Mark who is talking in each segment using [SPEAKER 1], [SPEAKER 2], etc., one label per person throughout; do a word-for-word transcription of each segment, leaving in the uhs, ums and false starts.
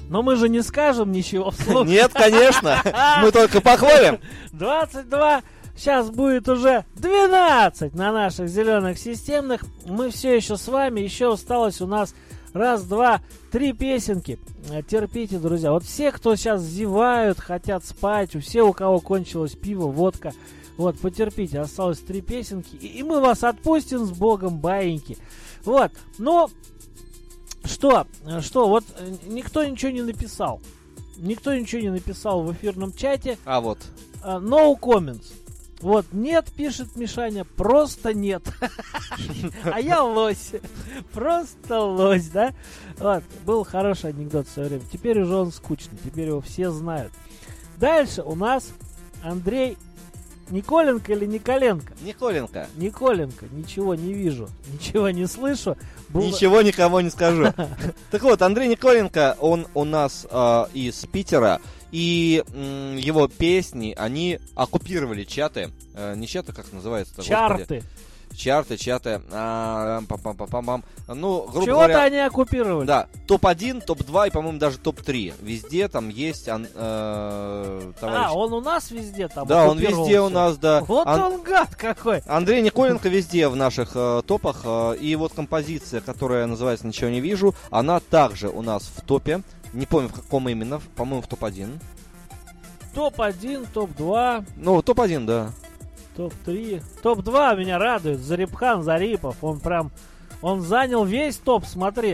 [SPEAKER 1] Но мы же не скажем ничего вслух.
[SPEAKER 2] Нет, конечно. Мы только похвалим.
[SPEAKER 1] двадцать два. Сейчас будет уже двенадцать на наших зеленых системных. Мы все еще с вами. Еще осталось у нас раз, два, три песенки. Терпите, друзья. Вот все, кто сейчас зевают, хотят спать, у все, у кого кончилось пиво, водка. Вот, потерпите. Осталось три песенки. И, и мы вас отпустим с Богом, баиньки. Вот. Но... Что? Что? Вот никто ничего не написал. Никто ничего не написал в эфирном чате.
[SPEAKER 2] А вот.
[SPEAKER 1] No comments. Вот, нет, пишет Мишаня, просто нет. А я лось. Просто лось, да? Вот, был хороший анекдот в свое время. Теперь уже он скучный, теперь его все знают. Дальше у нас Андрей Николенко или Николенко?
[SPEAKER 2] Николенко.
[SPEAKER 1] Николенко. Ничего не вижу, ничего не слышу. Был...
[SPEAKER 2] Ничего никому не скажу. Так вот, Андрей Николенко, он у нас э, из Питера, и м, его песни, они оккупировали чаты, э, не чаты, как называется-то?
[SPEAKER 1] Чарты.
[SPEAKER 2] Господи. Чарты, чаты. А, пам-пам-пам-пам. Ну, грубо
[SPEAKER 1] Чего-то
[SPEAKER 2] говоря,
[SPEAKER 1] они оккупировали.
[SPEAKER 2] Да, топ один, топ два и, по-моему, даже топ три. Везде там есть ан, э, товарищ.
[SPEAKER 1] А, он у нас везде там.
[SPEAKER 2] Да, он везде у нас, да.
[SPEAKER 1] Вот
[SPEAKER 2] Ан...
[SPEAKER 1] он гад какой.
[SPEAKER 2] Андрей Николенко везде в наших э, топах. Э, и вот композиция, которая называется «Ничего не вижу», она также у нас в топе. Не помню, в каком именно. По-моему, в топ один.
[SPEAKER 1] топ один, топ два.
[SPEAKER 2] Ну, топ один, да.
[SPEAKER 1] топ три. топ два меня радует. Зарипхан Зарипов. Он прям... Он занял весь топ, смотри.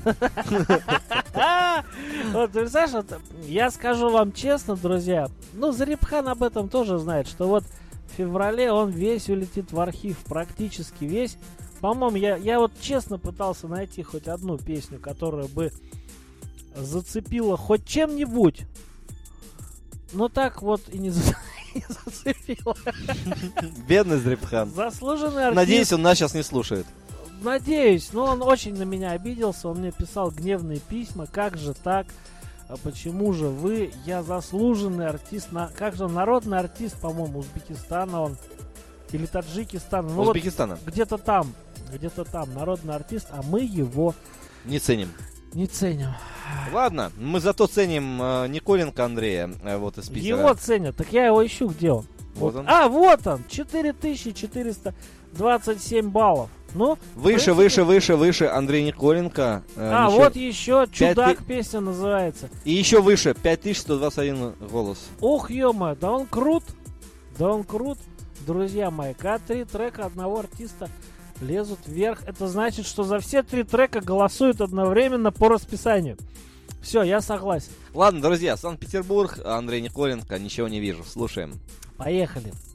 [SPEAKER 1] Вот, ты знаешь, вот, я скажу вам честно, друзья. Ну, Зарипхан об этом тоже знает, что вот в феврале он весь улетит в архив. Практически весь. По-моему, я, я вот честно пытался найти хоть одну песню, которая бы зацепила хоть чем-нибудь. Но так вот и не зацепила. Зацепила.
[SPEAKER 2] Бедный Зарипхан.
[SPEAKER 1] Заслуженный артист.
[SPEAKER 2] Надеюсь, он нас сейчас не слушает.
[SPEAKER 1] Надеюсь, но он очень на меня обиделся. Он мне писал гневные письма. Как же так? А почему же вы? Я заслуженный артист. На... Как же народный артист, по-моему, Узбекистана он. Или Таджикистана. Ну
[SPEAKER 2] Узбекистана.
[SPEAKER 1] Вот где-то там. Где-то там. Народный артист. А мы его
[SPEAKER 2] не ценим.
[SPEAKER 1] Не ценим.
[SPEAKER 2] Ладно, мы зато ценим э, Николенко Андрея, э, вот из Питера.
[SPEAKER 1] Его ценят, так я его ищу, где он?
[SPEAKER 2] Вот он.
[SPEAKER 1] А, вот он, четыре тысячи четыреста двадцать семь баллов. Ну,
[SPEAKER 2] выше,
[SPEAKER 1] принципе...
[SPEAKER 2] выше, выше, выше Андрей Николенко. Э,
[SPEAKER 1] а,
[SPEAKER 2] еще...
[SPEAKER 1] вот еще «Чудак»
[SPEAKER 2] пять...
[SPEAKER 1] песня называется.
[SPEAKER 2] И еще выше, пять тысяч сто двадцать один голос.
[SPEAKER 1] Ох, ё-моё, да он крут. Да он крут. Друзья мои, когда три трека одного артиста лезут вверх, это значит, что за все три трека голосуют одновременно по расписанию. Все, я согласен.
[SPEAKER 2] Ладно, друзья, Санкт-Петербург, Андрей Николенко, «Ничего не вижу». Слушаем.
[SPEAKER 1] Поехали.